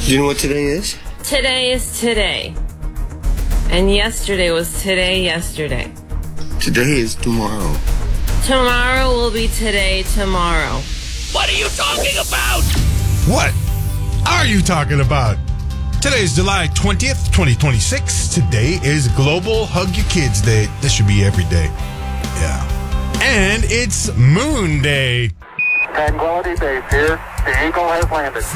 Do you know what today is? Today is today. And yesterday was today yesterday. Today is tomorrow. Tomorrow will be today tomorrow. What are you talking about? What are you talking about? Today is July 20th, 2026. Today is Global Hug Your Kids Day. This should be every day. Yeah. And it's Moon Day. Tranquility Base here. The Eagle has landed.